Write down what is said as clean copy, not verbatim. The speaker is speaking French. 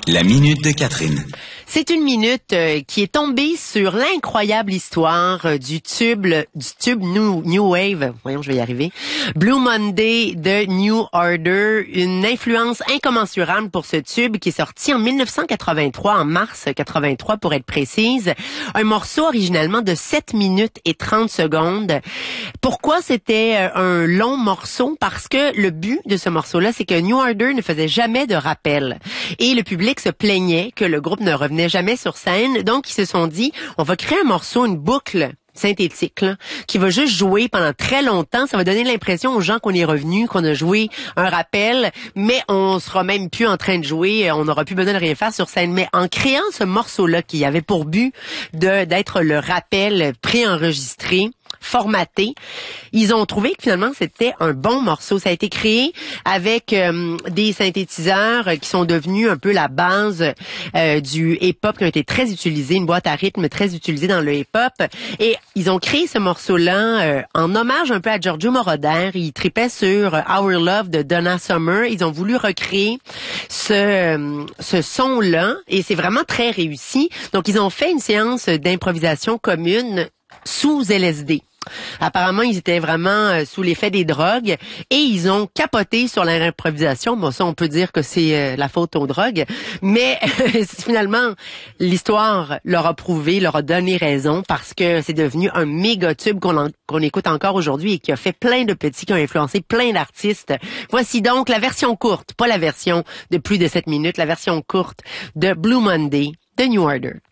La minute de Catherine. C'est une minute qui est tombée sur l'incroyable histoire du tube New Wave. Voyons, je vais y arriver. Blue Monday de New Order. Une influence incommensurable pour ce tube qui est sorti en 1983, en mars 83 pour être précise. Un morceau originalement de 7 minutes et 30 secondes. Pourquoi c'était un long morceau? Parce que le but de ce morceau-là, c'est que New Order ne faisait jamais de rappel. Et le public se plaignait que le groupe ne revenait jamais sur scène. Donc, ils se sont dit, on va créer un morceau, une boucle synthétique, là, qui va juste jouer pendant très longtemps. Ça va donner l'impression aux gens qu'on est revenu, qu'on a joué un rappel, mais on sera même plus en train de jouer, on n'aura plus besoin de rien faire sur scène. Mais en créant ce morceau-là qui avait pour but d'être le rappel préenregistré, formaté, ils ont trouvé que finalement c'était un bon morceau. Ça a été créé avec des synthétiseurs qui sont devenus un peu la base du hip-hop, qui ont été très utilisés, une boîte à rythme très utilisée dans le hip-hop. Et ils ont créé ce morceau-là en hommage un peu à Giorgio Moroder. Ils tripaient sur Our Love de Donna Summer. Ils ont voulu recréer ce son-là et c'est vraiment très réussi. Donc ils ont fait une séance d'improvisation commune sous LSD. Apparemment, ils étaient vraiment sous l'effet des drogues et ils ont capoté sur leur improvisation. Bon, ça, on peut dire que c'est la faute aux drogues, mais finalement, l'histoire leur a prouvé, leur a donné raison parce que c'est devenu un méga tube qu'on écoute encore aujourd'hui et qui a fait plein de petits, qui ont influencé plein d'artistes. Voici donc la version courte, pas la version de plus de 7 minutes, la version courte de Blue Monday de New Order.